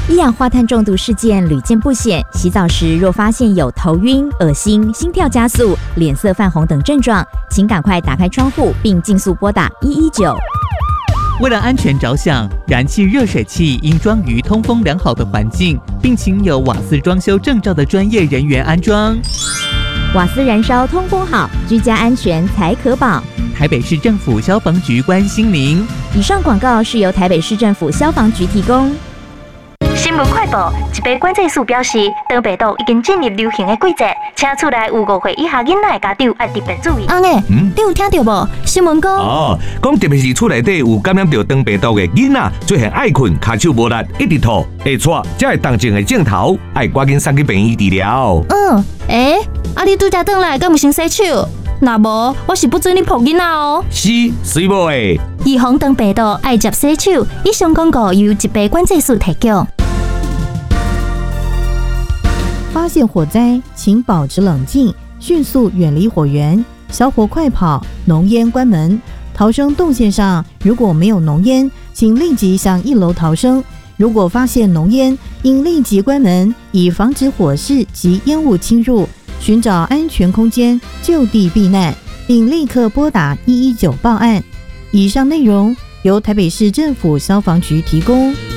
一氧化碳中毒事件屡见不鲜，洗澡时若发现有头晕、恶心、心跳加速、脸色泛红等症状，请赶快打开窗户并尽速拨打119。 为了安全着想，燃气热水器应装于通风良好的环境，并请有瓦斯装修证照的专业人员安装。 瓦斯燃烧通风好，居家安全才可保。 台北市政府消防局关心您。 以上广告是由台北市政府消防局提供。 新闻快报：一杯管制署表示，长北岛已经进入流行的季节，请厝内有5岁以下囡仔的家长要特别注意。 阿妹，你有听到无？新闻讲讲特别是厝内底有感染到长病毒的囡仔，最近爱困、骹手无力、一直吐、会喘，才会动静的镜头，爱赶紧送去病院治疗。 你拄则转来，敢有先洗手？若无，我是不准你抱囡仔哦。 是，水无诶。 预防长病毒，爱接洗手。以上广告由一杯管制署提供。 发现火灾，请保持冷静，迅速远离火源，小火快跑，浓烟关门。逃生动线上如果没有浓烟，请立即向1楼逃生。如果发现浓烟，应立即关门，以防止火势及烟雾侵入。寻找安全空间，就地避难，并立刻拨打119报案。以上内容由台北市政府消防局提供。